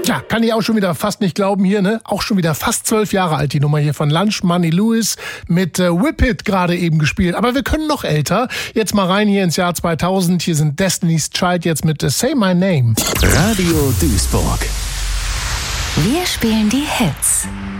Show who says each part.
Speaker 1: Ja, kann ich auch schon wieder fast nicht glauben hier, ne? Auch schon wieder fast 12 Jahre alt, die Nummer hier von Lunch Money Lewis mit Whip It gerade eben gespielt. Aber wir können noch älter. Jetzt mal rein hier ins Jahr 2000. Hier sind Destiny's Child jetzt mit Say My Name.
Speaker 2: Radio Duisburg.
Speaker 3: Wir spielen die Hits.